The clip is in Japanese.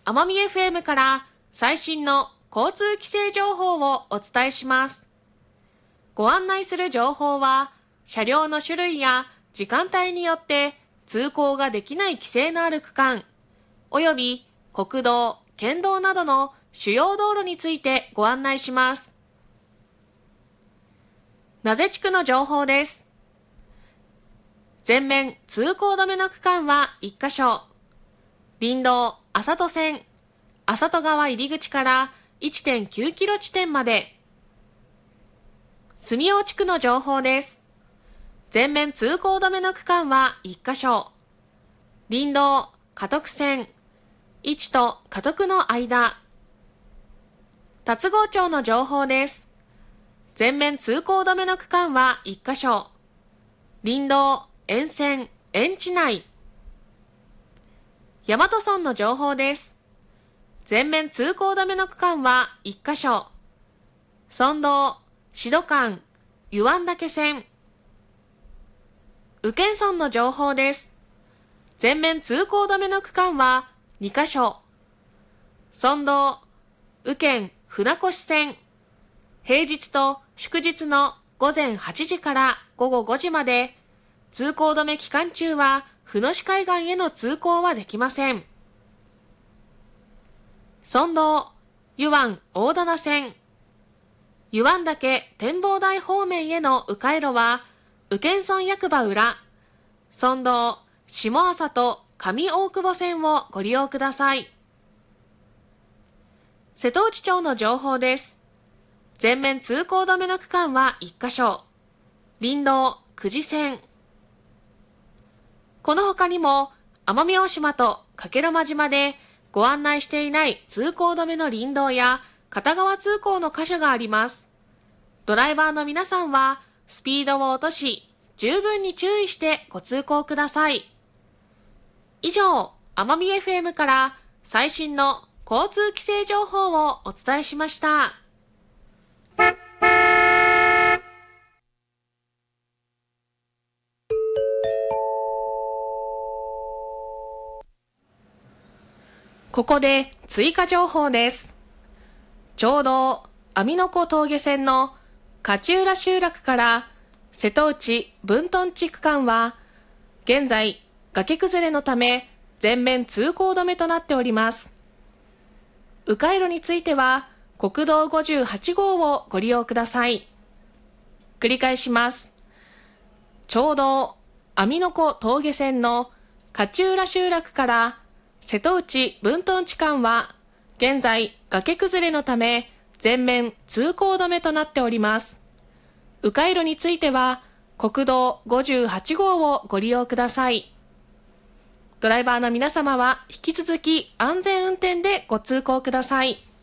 奄美 FM から最新の交通規制情報をお伝えします。ご案内する情報は、車両の種類や時間帯によって通行ができない規制のある区間、および国道、県道などの主要道路についてご案内します。名瀬地区の情報です。全面通行止めの区間は1カ所。林道麻戸線、麻戸川入口から 1.9 キロ地点まで。住大地区の情報です。全面通行止めの区間は1カ所。林道嘉徳線、市と嘉徳の間。龍郷町の情報です。全面通行止めの区間は1カ所。林道沿線、園地内。大和村の情報です。全面通行止めの区間は1カ所。村道、志度間、湯湾岳線。宇検村の情報です。全面通行止めの区間は2カ所。村道、宇検船越線。平日と祝日の午前8時から午後5時まで、通行止め期間中は船越海岸への通行はできません。村道、湯湾大棚線。湯湾岳展望台方面への迂回路は、宇検村役場裏、村道、下朝と上大久保線をご利用ください。瀬戸内町の情報です。全面通行止めの区間は1カ所。林道、久慈線。この他にも、奄美大島と加計呂麻島でご案内していない通行止めの林道や片側通行の箇所があります。ドライバーの皆さんは、スピードを落とし、十分に注意してご通行ください。以上、奄美 FM から最新の交通規制情報をお伝えしました。ここで追加情報です。ちょうど網の子峠線の勝浦集落から瀬戸内分屯地区間は現在崖崩れのため全面通行止めとなっております。迂回路については国道58号をご利用ください。繰り返します。ちょうど網の子峠線の勝浦集落から瀬戸内分屯地間は現在崖崩れのため全面通行止めとなっております。迂回路については国道58号をご利用ください。ドライバーの皆様は引き続き安全運転でご通行ください。